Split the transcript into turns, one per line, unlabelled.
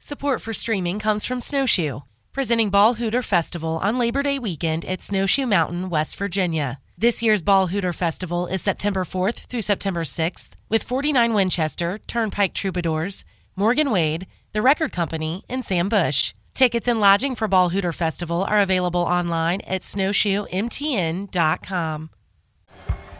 Support for streaming comes from Snowshoe, presenting Ball Hooter Festival on Labor Day weekend at Snowshoe Mountain, West Virginia. This year's Ball Hooter Festival is September 4th through September 6th with 49 Winchester, Turnpike Troubadours, Morgan Wade, The Record Company, and Sam Bush. Tickets and lodging for Ball Hooter Festival are available online at snowshoemtn.com.